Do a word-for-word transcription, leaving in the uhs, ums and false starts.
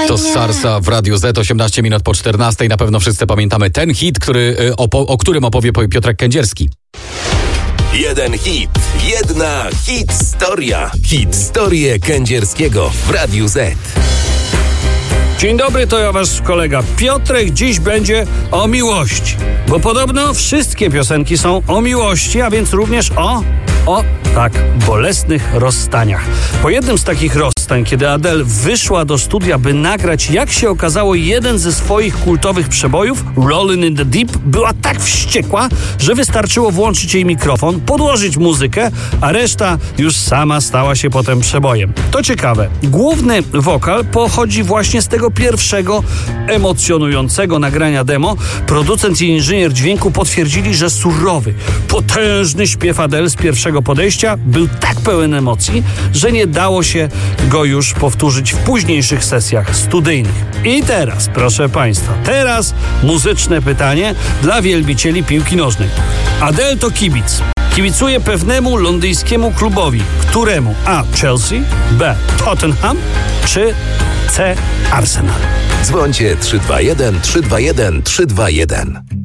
To z Sarsa w Radiu Z, osiemnaście minut po czternastej. Na pewno wszyscy pamiętamy ten hit, który, opo- o którym opowie Piotrek Kędzierski. Jeden hit, jedna hit-storia. Hit-storię Kędzierskiego w Radiu Z. Dzień dobry, to ja wasz kolega Piotrek. Dziś będzie o miłości, bo podobno wszystkie piosenki są o miłości, a więc również o, o, tak, bolesnych rozstaniach. Po jednym z takich rozstań, kiedy Adele wyszła do studia, by nagrać, jak się okazało, jeden ze swoich kultowych przebojów, Rollin' in the Deep, była tak wściekła, że wystarczyło włączyć jej mikrofon, podłożyć muzykę, a reszta już sama stała się potem przebojem. To ciekawe, główny wokal pochodzi właśnie z tego pierwszego emocjonującego nagrania demo. Producent i inżynier dźwięku potwierdzili, że surowy, potężny śpiew Adele z pierwszego podejścia był tak pełen emocji, że nie dało się go już powtórzyć w późniejszych sesjach studyjnych. I teraz, proszę Państwa, teraz muzyczne pytanie dla wielbicieli piłki nożnej. Adele to kibic. Kibicuje pewnemu londyńskiemu klubowi, któremu A. Chelsea, B. Tottenham, czy C. Arsenal. Dzwońcie trzy dwa jeden trzy dwa jeden trzy dwa jeden.